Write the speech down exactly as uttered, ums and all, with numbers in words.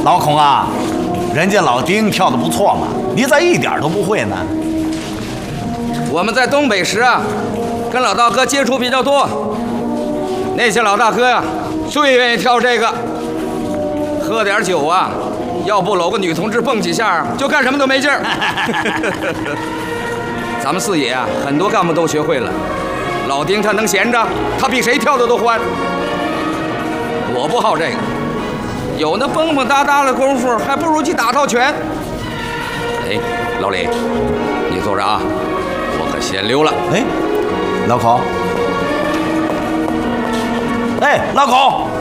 老孔啊，人家老丁跳的不错嘛，你咋一点都不会呢？ 我们在东北时啊，跟老大哥接触比较多，那些老大哥呀、啊，最愿意跳这个。喝点酒啊，要不搂个女同志蹦几下，就干什么都没劲儿。咱们四野啊，很多干部都学会了。老丁他能闲着，他比谁跳的都欢。我不好这个，有那蹦蹦哒哒的功夫，还不如去打套拳。哎，老李，你坐着啊，我可先溜了。 哎，老孔，哎，老孔。